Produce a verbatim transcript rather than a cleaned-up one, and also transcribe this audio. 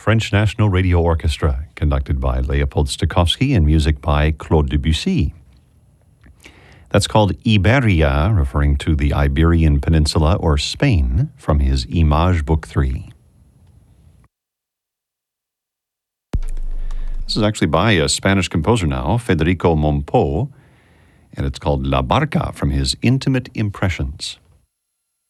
French National Radio Orchestra, conducted by Leopold Stokowski and music by Claude Debussy. That's called Iberia, referring to the Iberian Peninsula or Spain, from his Images Book three. This is actually by a Spanish composer now, Federico Mompo, and it's called La Barca from his Intimate Impressions.